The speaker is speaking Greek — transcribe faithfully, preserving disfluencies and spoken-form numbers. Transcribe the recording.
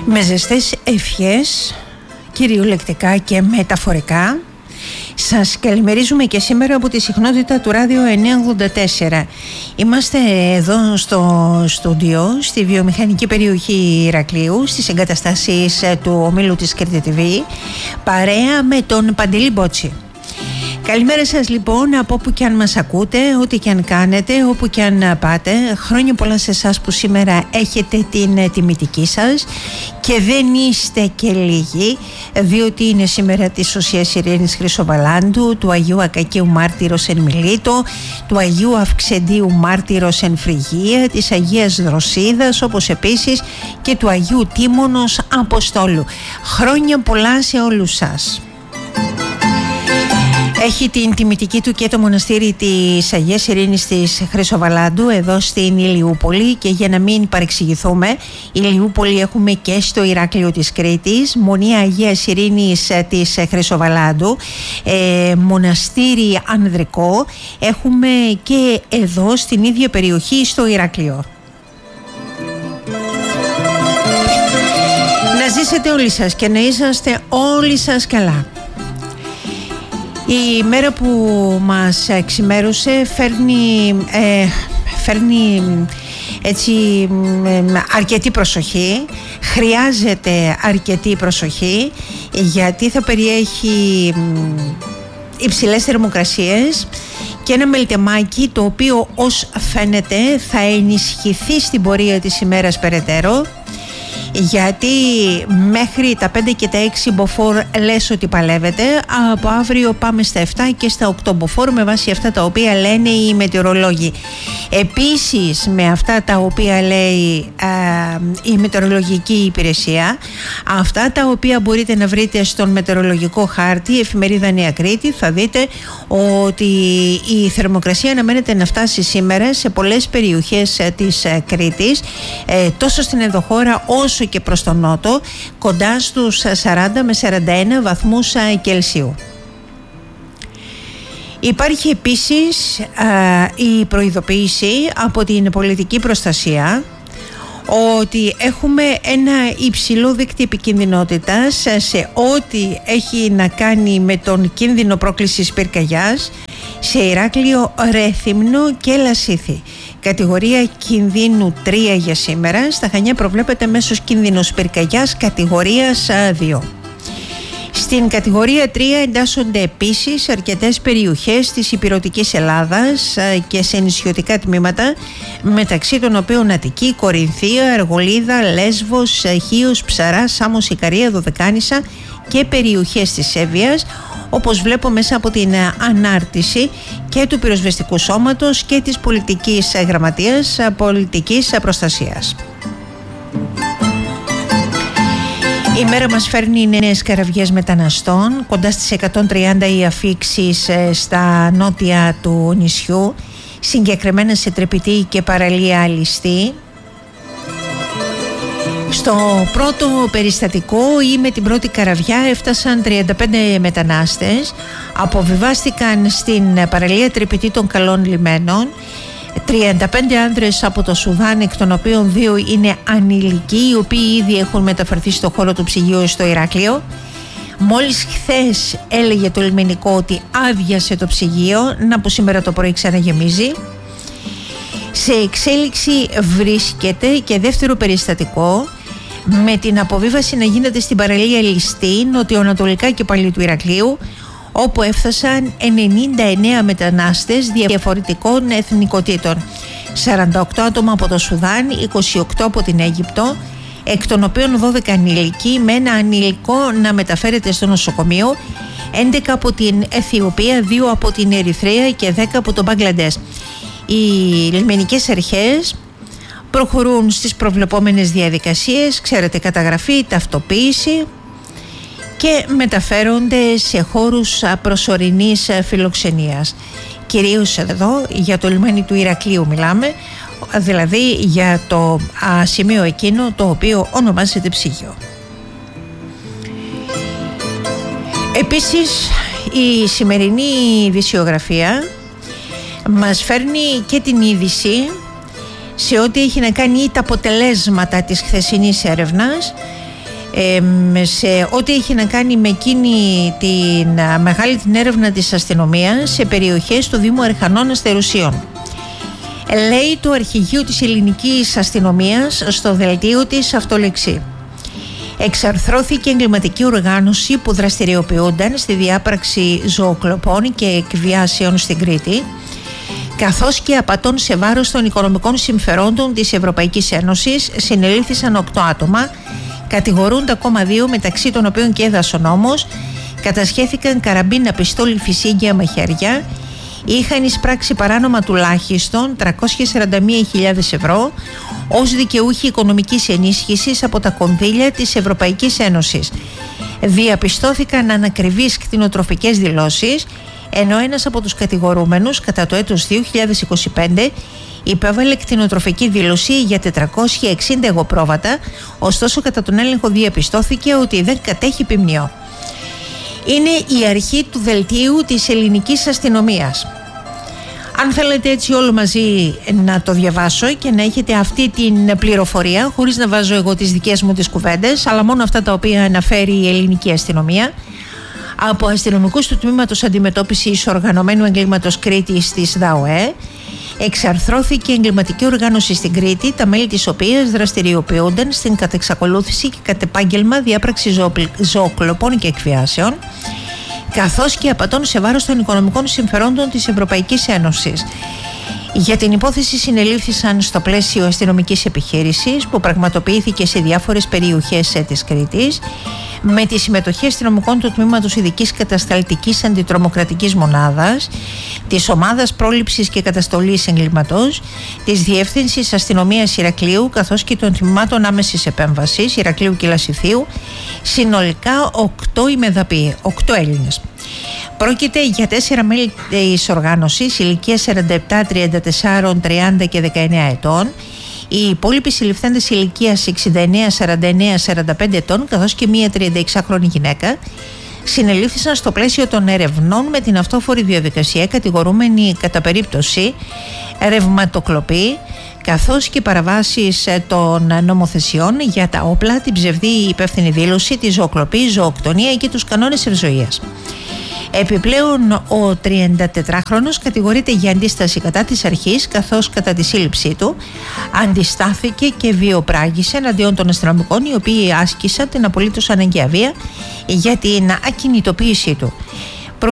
Με ζεστές ευχές, κυριολεκτικά και μεταφορικά, σας καλημερίζουμε και σήμερα από τη συχνότητα του Ράδιο εννιακόσια ογδόντα τέσσερα. Είμαστε εδώ στο στούντιο, στη βιομηχανική περιοχή Ηρακλείου, στις εγκαταστάσεις του ομίλου της Κρήτη τι βι, παρέα με τον Παντελή Μπότση. Καλημέρα σας λοιπόν, από όπου και αν μας ακούτε, ό,τι και αν κάνετε, όπου και αν πάτε. Χρόνια πολλά σε εσάς που σήμερα έχετε την τιμητική σας και δεν είστε και λίγοι, διότι είναι σήμερα της Οσίας Ειρήνης Χρυσοβαλάντου, του Αγίου Ακακίου Μάρτυρος εν Μιλήτο, του Αγίου Αυξεντίου Μάρτυρος εν Φρυγία, της Αγίας Δροσίδας, όπως επίσης και του Αγίου Τίμωνος Αποστόλου. Χρόνια πολλά σε όλους σας. Έχει την τιμητική του και το μοναστήρι της Αγίας Ειρήνης της Χρυσοβαλάντου εδώ στην Ηλιούπολη, και για να μην παρεξηγηθούμε, Ηλιούπολη έχουμε και στο Ηράκλειο της Κρήτης, Μονία Αγίας Ειρήνης της Χρυσοβαλάντου, ε, μοναστήρι ανδρικό έχουμε και εδώ στην ίδια περιοχή στο Ηράκλειο. Να ζήσετε όλοι σας και να είσαστε όλοι σας καλά. Η μέρα που μας ξημέρωσε φέρνει, ε, φέρνει έτσι ε, αρκετή προσοχή, χρειάζεται αρκετή προσοχή, γιατί θα περιέχει υψηλές θερμοκρασίες και ένα μελτεμάκι το οποίο ως φαίνεται θα ενισχυθεί στην πορεία της ημέρας περαιτέρω, γιατί μέχρι τα πέντε και τα έξι μποφόρ λες ότι παλεύετε. Από αύριο πάμε στα επτά και στα οκτώ μποφόρ με βάση αυτά τα οποία λένε οι μετεωρολόγοι. Επίσης, με αυτά τα οποία λέει α, η μετεωρολογική υπηρεσία, αυτά τα οποία μπορείτε να βρείτε στον μετεωρολογικό χάρτη, εφημερίδα Νέα Κρήτη, θα δείτε ότι η θερμοκρασία αναμένεται να φτάσει σήμερα σε πολλές περιοχές της Κρήτης, ε, τόσο στην ενδοχώρα όσο και προς τον νότο, κοντά στους σαράντα με σαράντα ένα βαθμούς Κελσίου. Υπάρχει επίσης α, η προειδοποίηση από την πολιτική προστασία ότι έχουμε ένα υψηλό δείκτη επικινδυνότητας σε ό,τι έχει να κάνει με τον κίνδυνο πρόκλησης πυρκαγιάς σε Ηράκλειο, Ρέθυμνο και Λασίθι. Κατηγορία κινδύνου τρία για σήμερα. Στα Χανιά προβλέπεται μέσος κίνδυνος πυρκαγιάς κατηγορίας δύο. Στην κατηγορία τρία εντάσσονται επίσης αρκετές περιοχές της ηπειρωτικής Ελλάδας και σε νησιωτικά τμήματα, μεταξύ των οποίων Αττική, Κορινθία, Αργολίδα, Λέσβος, Χίος, Ψαρά, Σάμος, Ικαρία, Δωδεκάνησα και περιοχές της Εύβοιας, όπως βλέπω μέσα από την ανάρτηση και του πυροσβεστικού σώματος και της πολιτικής γραμματείας πολιτικής προστασίας. Η μέρα μας φέρνει νέες καραβιές μεταναστών, κοντά στις εκατόν τριάντα οι αφίξεις στα νότια του νησιού, συγκεκριμένα σε Τρεπητή και παραλία Αλιστή. Στο πρώτο περιστατικό ή με την πρώτη καραβιά έφτασαν τριάντα πέντε μετανάστες, αποβιβάστηκαν στην παραλία Τρεπητή των Καλών Λιμένων, τριάντα πέντε άνδρες από το Σουδάν, εκ των οποίων δύο είναι ανηλικοί, οι οποίοι ήδη έχουν μεταφερθεί στο χώρο του ψυγείου στο Ηράκλειο. Μόλις χθες έλεγε το λιμενικό ότι άδειασε το ψυγείο, να που σήμερα το πρωί ξαναγεμίζει. Σε εξέλιξη βρίσκεται και δεύτερο περιστατικό, με την αποβίβαση να γίνεται στην παραλία Λιστή, νοτιοανατολικά και πάλι του Ηρακλείου, όπου έφτασαν ενενήντα εννέα μετανάστες διαφορετικών εθνικοτήτων, σαράντα οκτώ άτομα από το Σουδάν, είκοσι οκτώ από την Αίγυπτο, εκ των οποίων δώδεκα ανηλικοί, με ένα ανηλικό να μεταφέρεται στο νοσοκομείο, έντεκα από την Αιθιοπία, δύο από την Ερυθρέα και δέκα από το Μπαγκλαντές. Οι λιμενικές αρχές προχωρούν στις προβλεπόμενες διαδικασίες, ξέρετε, καταγραφή, ταυτοποίηση, και μεταφέρονται σε χώρους προσωρινής φιλοξενίας. Κυρίως εδώ για το λιμάνι του Ηρακλείου μιλάμε, δηλαδή για το α, σημείο εκείνο το οποίο ονομάζεται ψυγείο. Επίσης, η σημερινή ειδησιογραφία μας φέρνει και την είδηση σε ό,τι έχει να κάνει τα αποτελέσματα της χθεσινής έρευνας ε, σε ό,τι έχει να κάνει με εκείνη την μεγάλη την έρευνα της αστυνομίας σε περιοχές του Δήμου Ερχανών Αστερουσίων. Λέει το αρχηγείο της ελληνικής αστυνομίας στο δελτίο της αυτολεξή: εξαρθρώθηκε εγκληματική οργάνωση που δραστηριοποιούνταν στη διάπραξη ζωοκλοπών και εκβιάσεων στην Κρήτη, καθώς και απατών σε βάρος των οικονομικών συμφερόντων της Ευρωπαϊκής Ένωσης. Συνελήφθησαν οκτώ άτομα, κατηγορούνται ακόμα δύο, μεταξύ των οποίων και δασονόμος. Κατασχέθηκαν καραμπίνα, πιστόλι, φυσίγγια, μαχαιριά. Είχαν εισπράξει παράνομα τουλάχιστον τριακόσιες σαράντα μία χιλιάδες ευρώ ως δικαιούχοι οικονομικής ενίσχυσης από τα κονδύλια της Ευρωπαϊκής Ένωσης. Διαπιστώθηκαν ανακριβείς κτηνοτροφικές δηλώσεις, ενώ ένας από τους κατηγορούμενους κατά το έτος δύο χιλιάδες είκοσι πέντε υπέβαλε κτηνοτροφική δήλωση για τετρακόσια εξήντα εγωπρόβατα, ωστόσο κατά τον έλεγχο διαπιστώθηκε ότι δεν κατέχει ποιμνιό. Είναι η αρχή του δελτίου της ελληνικής αστυνομίας. Αν θέλετε έτσι όλο μαζί να το διαβάσω και να έχετε αυτή την πληροφορία, χωρίς να βάζω εγώ τις δικές μου τις κουβέντες, αλλά μόνο αυτά τα οποία αναφέρει η ελληνική αστυνομία, από αστυνομικούς του Τμήματος Αντιμετώπισης Οργανωμένου Εγκλήματος Κρήτης της ΔΑΟΕ, εξαρθρώθηκε εγκληματική οργάνωση στην Κρήτη, τα μέλη της οποίας δραστηριοποιούνταν στην κατεξακολούθηση και κατ' επάγγελμα διάπραξη ζωοκλοπών και εκβιάσεων, καθώς και απατών σε βάρος των οικονομικών συμφερόντων της Ευρωπαϊκής Ένωσης. Για την υπόθεση συνελήφθησαν στο πλαίσιο αστυνομικής επιχείρησης που πραγματοποιήθηκε σε διάφορες περιοχές της Κρήτης, με τη συμμετοχή αστυνομικών του Τμήματος Ειδικής Κατασταλτικής Αντιτρομοκρατικής Μονάδας, της Ομάδας Πρόληψης και Καταστολής Εγκλήματος, της Διεύθυνσης Αστυνομίας Ηρακλείου, καθώς και των Τμήματων Άμεσης Επέμβασης Ηρακλείου και Λασιθίου, συνολικά οκτώ ημεδαποί, οκτώ Έλληνες. Πρόκειται για τέσσερα μέλη της οργάνωσης ηλικίας σαράντα επτά, τριάντα τέσσερα, τριάντα και δεκαεννέα ετών. Οι υπόλοιποι συλληφθέντες ηλικίας εξήντα εννέα, σαράντα εννέα, σαράντα πέντε ετών, καθώς και μία τριανταεξάχρονη γυναίκα, συνελήφθησαν στο πλαίσιο των ερευνών με την αυτόφορη διαδικασία, κατηγορούμενοι κατά περίπτωση ρευματοκλοπή, καθώς και παραβάσεις των νομοθεσιών για τα όπλα, την ψευδή υπεύθυνη δήλωση, τη ζωοκλοπή, ζωοκτονία και τους κανόνες ευζοίας. Επιπλέον, ο τριαντατετράχρονος κατηγορείται για αντίσταση κατά της αρχής, καθώς κατά τη σύλληψή του αντιστάθηκε και βιοπράγησε εναντίον των αστυνομικών, οι οποίοι άσκησαν την απολύτως αναγκαία βία για την ακινητοποίησή του.